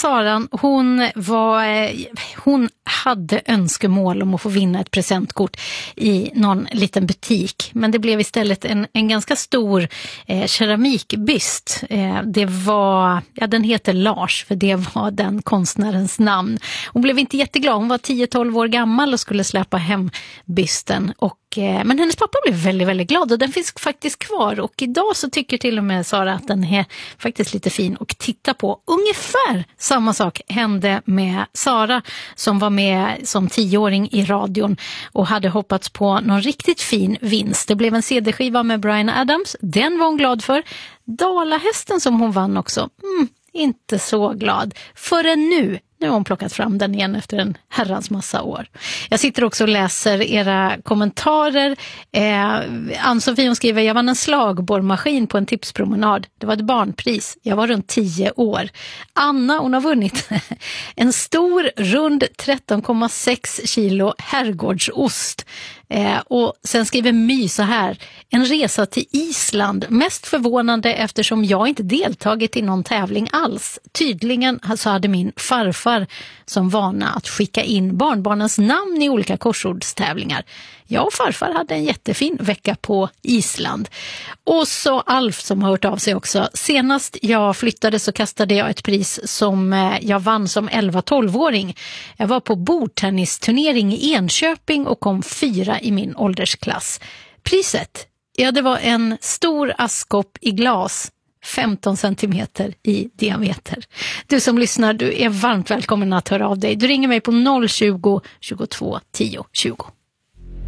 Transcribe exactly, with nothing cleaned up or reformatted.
Saran, hon var hon hade önskemål om att få vinna ett presentkort i någon liten butik, men det blev istället en, en ganska stor eh, keramikbyst. Eh, det var, ja, den heter Lars, för det var den konstnärens namn. Hon blev inte jätteglad, hon var tio tolv år gammal och skulle släppa hem bysten, och men hennes pappa blev väldigt, väldigt glad, och den finns faktiskt kvar, och idag så tycker till och med Sara att den är faktiskt lite fin att titta på. Ungefär samma sak hände med Sara, som var med som tioåring i radion och hade hoppats på någon riktigt fin vinst. Det blev en C D-skiva med Bryan Adams, den var hon glad för. Dalahästen som hon vann också, mm, inte så glad. Förrän nu, nu har hon plockat fram den igen efter en herrans massa år. Jag sitter också och läser era kommentarer. Eh, Ann-Sofie, hon skriver: jag vann en slagborrmaskin på en tipspromenad. Det var ett barnpris. Jag var runt tio år. Anna, hon har vunnit en stor rund tretton komma sex kilo herrgårdsost. Eh, och sen skriver My så här: en resa till Island, mest förvånande eftersom jag inte deltagit i någon tävling alls. Tydligen så hade min farfar som vana att skicka in barnbarnens namn i olika korsordstävlingar. Jag och farfar hade en jättefin vecka på Island. Och så Alf som har hört av sig också. Senast jag flyttade så kastade jag ett pris som jag vann som elva tolv-åring. Jag var på bordtennisturnering i Enköping och kom fyra i min åldersklass. Priset, ja, det var en stor askkopp i glas, femton centimeter i diameter. Du som lyssnar, du är varmt välkommen att höra av dig. Du ringer mig på noll tjugo, tjugotvå, tio, tjugo.